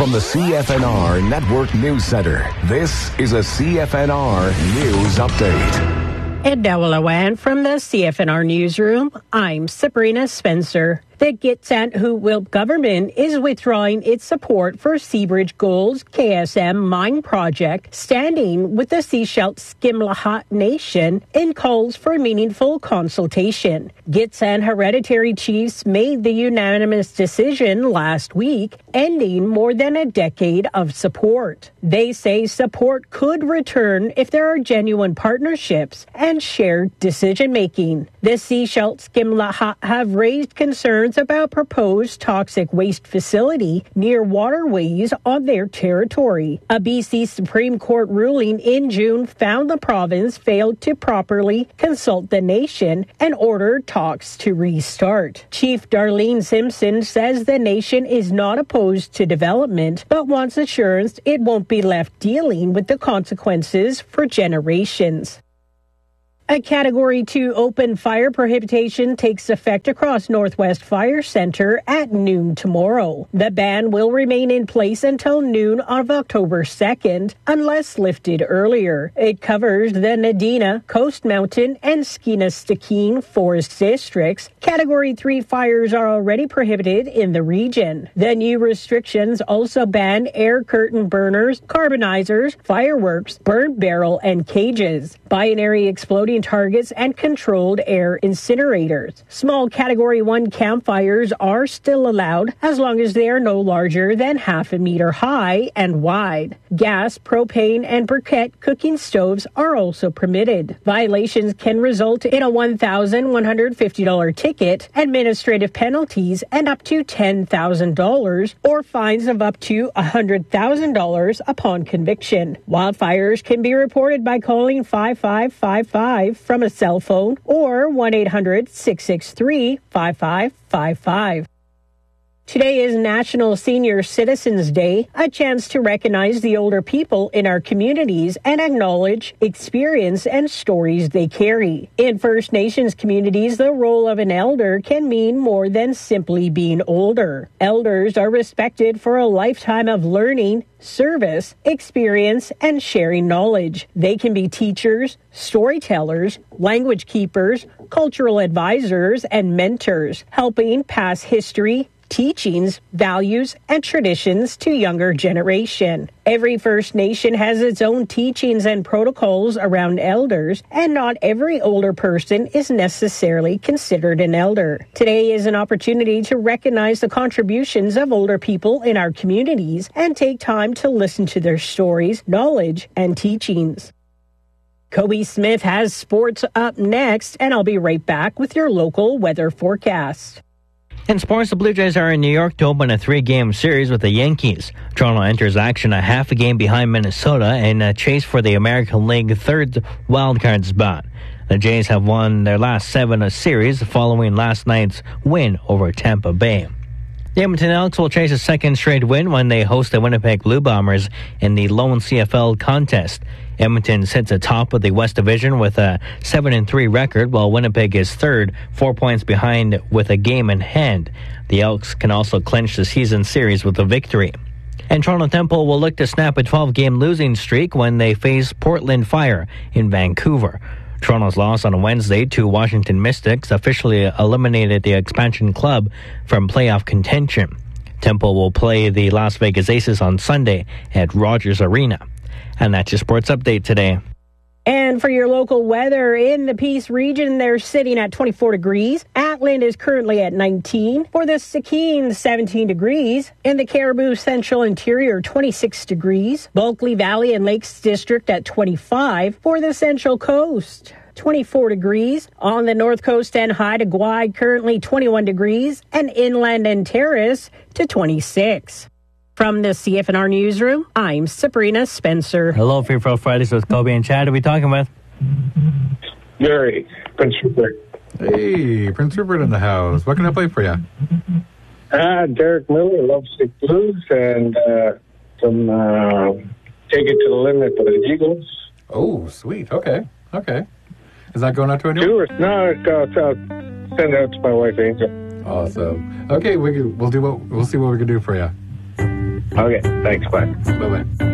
From the CFNR Network News Center, this is a CFNR News Update. And now Alawan from the CFNR Newsroom, I'm Sabrina Spencer. The Gitxsan Hootlip government is withdrawing its support for Seabridge Gold's KSM mine project, standing with the Sechelt Skimlahat Nation in calls for meaningful consultation. Gitxsan hereditary chiefs made the unanimous decision last week, ending more than a decade of support. They say support could return if there are genuine partnerships and shared decision-making. The Sechelt Skimlahat have raised concerns about proposed toxic waste facility near waterways on their territory. A BC Supreme Court ruling in June found the province failed to properly consult the nation and ordered talks to restart. Chief Darlene Simpson says the nation is not opposed to development, but wants assurance it won't be left dealing with the consequences for generations. A Category 2 open fire prohibition takes effect across Northwest Fire Centre at noon tomorrow. The ban will remain in place until noon of October 2nd, unless lifted earlier. It covers the Nadina, Coast Mountain, and Skeena-Stikine forest districts. Category 3 fires are already prohibited in the region. The new restrictions also ban air curtain burners, carbonizers, fireworks, burn barrel, and cages, binary exploding targets, and controlled air incinerators. Small Category 1 campfires are still allowed as long as they are no larger than half a meter high and wide. Gas, propane, and briquette cooking stoves are also permitted. Violations can result in a $1,150 ticket, administrative penalties, and up to $10,000, or fines of up to $100,000 upon conviction. Wildfires can be reported by calling 5555 from a cell phone or 1-800-663-5555. Today is National Senior Citizens Day, a chance to recognize the older people in our communities and acknowledge experience and stories they carry. In First Nations communities, the role of an elder can mean more than simply being older. Elders are respected for a lifetime of learning, service, experience, and sharing knowledge. They can be teachers, storytellers, language keepers, cultural advisors, and mentors, helping pass history, teachings, values, and traditions to younger generation. Every First Nation has its own teachings and protocols around elders, and not every older person is necessarily considered an elder. Today is an opportunity to recognize the contributions of older people in our communities and take time to listen to their stories, knowledge, and teachings. Kobe Smith has sports up next, and I'll be right back with your local weather forecast. In sports, the Blue Jays are in New York to open a 3-game series with the Yankees. Toronto enters action a half a game behind Minnesota in a chase for the American League third wildcard spot. The Jays have won their last 7 series following last night's win over Tampa Bay. The Edmonton Elks will chase a second straight win when they host the Winnipeg Blue Bombers in the lone CFL contest. Edmonton sits atop of the West Division with a 7-3 record, while Winnipeg is third, 4 points behind with a game in hand. The Elks can also clinch the season series with a victory. And Toronto Temple will look to snap a 12-game losing streak when they face Portland Fire in Vancouver. Toronto's loss on Wednesday to Washington Mystics officially eliminated the expansion club from playoff contention. Temple will play the Las Vegas Aces on Sunday at Rogers Arena. And that's your sports update today. And for your local weather, in the Peace region, they're sitting at 24 degrees. Atland is currently at 19. For the Stikine, 17 degrees. In the Caribou Central Interior, 26 degrees. Bulkley Valley and Lakes District at 25. For the Central Coast, 24 degrees. On the North Coast and Haida Gwaii, currently 21 degrees. And inland and terrace to 26. From the CFNR Newsroom, I'm Sabrina Spencer. Hello, Free Throw Fridays with Kobe and Chad. Who are we talking with? Gary, Prince Rupert. Hey, Prince Rupert in the house. What can I play for you? Derek Miller, Lovesick Blues, and some Take It to the Limit by the Eagles. Oh, sweet. Okay. Is that going out to anyone? No, I'll send it out to my wife, Angel. Awesome. Okay, we'll see what we can do for you. Okay, thanks. Bye. Bye-bye.